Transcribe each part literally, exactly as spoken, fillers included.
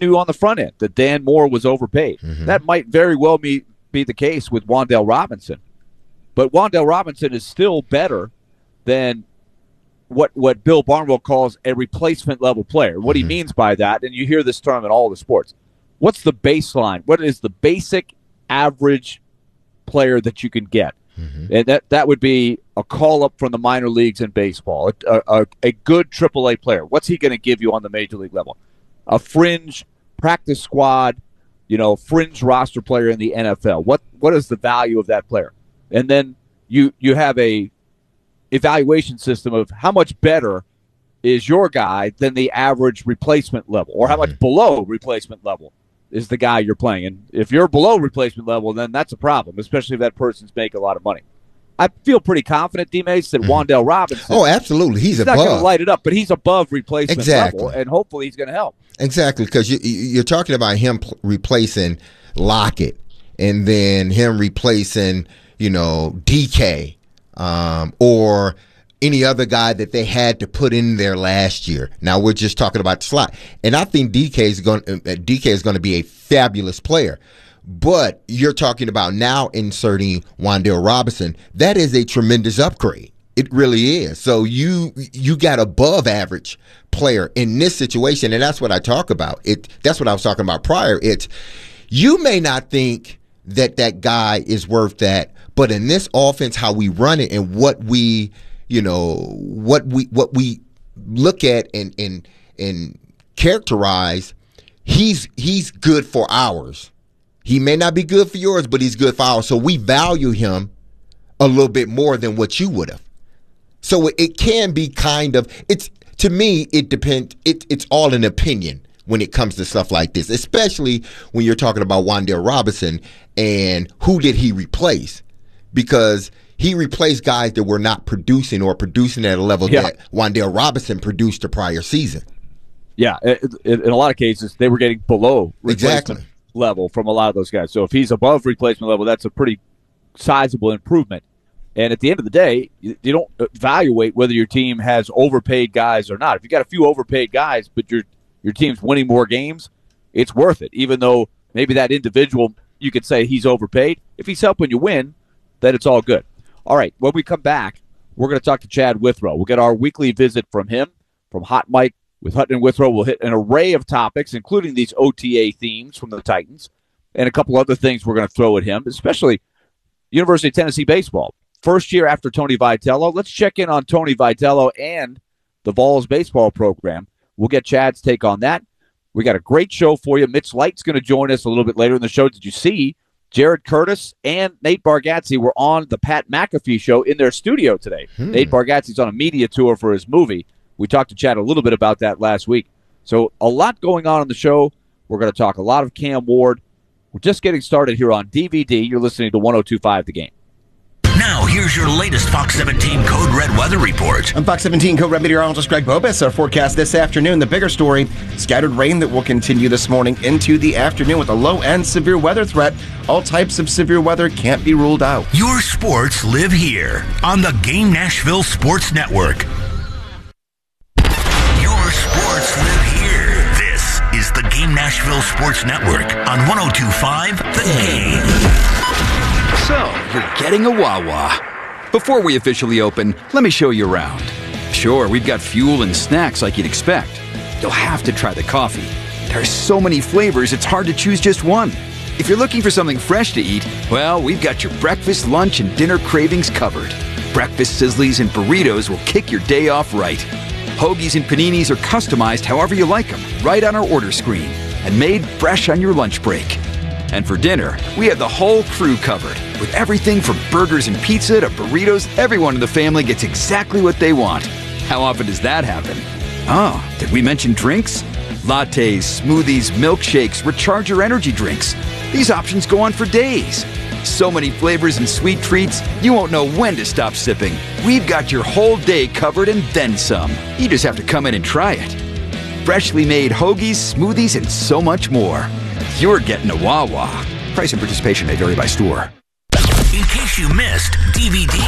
knew on the front end that Dan Moore was overpaid. Mm-hmm. That might very well be, be the case with Wan'Dale Robinson. But Wan'Dale Robinson is still better than what what Bill Barnwell calls a replacement-level player. What mm-hmm. he means by that, and you hear this term in all the sports, what's the baseline? What is the basic average player that you can get? Mm-hmm. And that, that would be a call-up from the minor leagues in baseball, a, a, a good triple A player. What's he going to give you on the major league level? A fringe practice squad, you know, fringe roster player in the N F L. What What is the value of that player? And then you you have a evaluation system of how much better is your guy than the average replacement level, or how much below replacement level is the guy you're playing. And if you're below replacement level, then that's a problem, especially if that person's making a lot of money. I feel pretty confident, D-Mace, that mm-hmm. Wan'Dale Robinson. Oh, absolutely. He's, he's above. not going to light it up, but he's above replacement exactly. level, and hopefully he's going to help. Exactly, because you, you're talking about him pl- replacing Lockett, and then him replacing, you know, D K, um, or any other guy that they had to put in there last year. Now we're just talking about the slot, and I think D K is going. Uh, D K is going to be a fabulous player. But you're talking about now inserting Wan'Dale Robinson. That is a tremendous upgrade. It really is. So you you got above average player in this situation, and that's what I talk about. It that's what I was talking about prior. It's you may not think that that guy is worth that, but in this offense, how we run it and what we you know what we what we look at and and and characterize, he's he's good for ours. He may not be good for yours, but he's good for ours. So we value him a little bit more than what you would have. So it can be kind of, it's to me, it depends. It, it's all an opinion when it comes to stuff like this, especially when you're talking about Wan'Dale Robinson and who did he replace? Because he replaced guys that were not producing or producing at a level yeah. that Wan'Dale Robinson produced the prior season. Yeah, in a lot of cases, they were getting below replacement exactly. level from a lot of those guys. So if he's above replacement level, that's a pretty sizable improvement. And at the end of the day, you, you don't evaluate whether your team has overpaid guys or not. If you got a few overpaid guys, but your your team's winning more games, it's worth it. Even though maybe that individual, you could say he's overpaid. If he's helping you win, then it's all good. All right, when we come back, we're going to talk to Chad Withrow. We'll get our weekly visit from him, from Hot Mike with Hutton and Withrow. We'll hit an array of topics, including these O T A themes from the Titans, and a couple other things we're going to throw at him, especially University of Tennessee baseball. First year after Tony Vitello. Let's check in on Tony Vitello and the Vols baseball program. We'll get Chad's take on that. We got a great show for you. Mitch Light's going to join us a little bit later in the show. Did you see Jared Curtis and Nate Bargatze were on the Pat McAfee show in their studio today? Hmm. Nate Bargatze's on a media tour for his movie. We talked to Chad a little bit about that last week. So a lot going on in the show. We're going to talk a lot of Cam Ward. We're just getting started here on D V D. You're listening to one oh two point five The Game. Now, here's your latest Fox seventeen Code Red weather report. I'm Fox seventeen Code Red meteorologist Greg Bobus. Our forecast this afternoon, the bigger story, scattered rain that will continue this morning into the afternoon with a low and severe weather threat. All types of severe weather can't be ruled out. Your sports live here on the Game Nashville Sports Network. Your sports live here. This is the Game Nashville Sports Network on one oh two point five The Game. So, you're getting a Wawa. Before we officially open, let me show you around. Sure, we've got fuel and snacks like you'd expect. You'll have to try the coffee. There are so many flavors, it's hard to choose just one. If you're looking for something fresh to eat, well, we've got your breakfast, lunch, and dinner cravings covered. Breakfast sizzlies and burritos will kick your day off right. Hoagies and paninis are customized however you like them, right on our order screen, and made fresh on your lunch break. And for dinner, we have the whole crew covered. With everything from burgers and pizza to burritos, everyone in the family gets exactly what they want. How often does that happen? Oh, did we mention drinks? Lattes, smoothies, milkshakes, recharger energy drinks. These options go on for days. So many flavors and sweet treats, you won't know when to stop sipping. We've got your whole day covered and then some. You just have to come in and try it. Freshly made hoagies, smoothies, and so much more. You're getting a Wawa. Price and participation may vary by store. In case you missed D V D.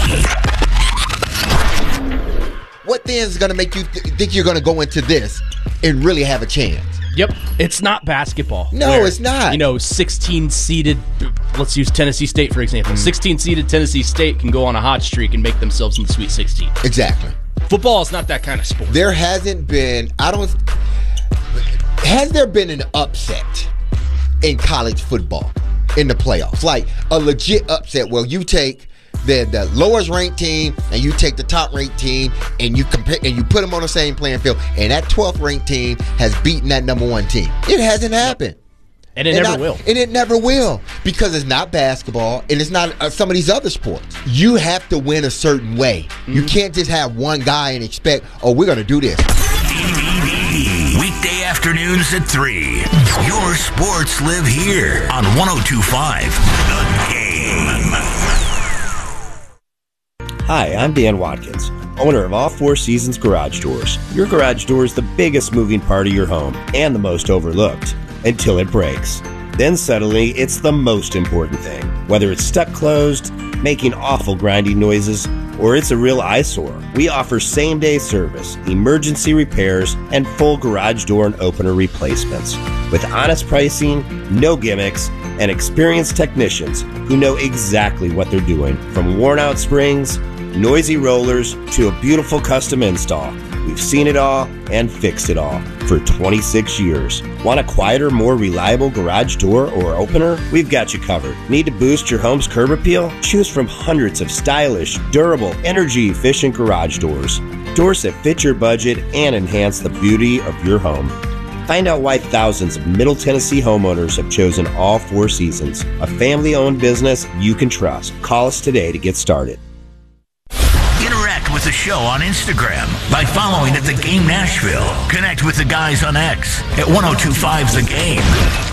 What then is going to make you th- think you're going to go into this and really have a chance? Yep. It's not basketball. No, where, it's not. You know, sixteen-seeded, let's use Tennessee State, for example. Mm-hmm. sixteen-seeded Tennessee State can go on a hot streak and make themselves in the Sweet sixteen. Exactly. Football is not that kind of sport. There hasn't been, I don't, has there been an upset in college football in the playoffs? Like a legit upset where you take the the lowest ranked team and you take the top ranked team and you compare and you put them on the same playing field, and that twelfth ranked team has beaten that number one team. It hasn't happened. And it and never I, will. And it never will, because it's not basketball and it's not uh, some of these other sports. You have to win a certain way. Mm-hmm. You can't just have one guy and expect, oh, we're going to do this. Weekday afternoons at three. Your sports live here on one oh two point five The Game. Hi, I'm Dan Watkins, owner of All Four Seasons Garage Doors. Your garage door is the biggest moving part of your home and the most overlooked. Until it breaks. Then suddenly, it's the most important thing. Whether it's stuck closed, making awful grinding noises, or it's a real eyesore, we offer same-day service, emergency repairs, and full garage door and opener replacements. With honest pricing, no gimmicks, and experienced technicians who know exactly what they're doing. From worn-out springs, noisy rollers, to a beautiful custom install. We've seen it all and fixed it all for twenty-six years. Want a quieter, more reliable garage door or opener? We've got you covered. Need to boost your home's curb appeal? Choose from hundreds of stylish, durable, energy-efficient garage doors. Doors that fit your budget and enhance the beauty of your home. Find out why thousands of Middle Tennessee homeowners have chosen All Four Seasons, a family-owned business you can trust. Call us today to get started. Interact with the show on Instagram by following at The Game Nashville. Connect with the guys on X at one oh two five The Game.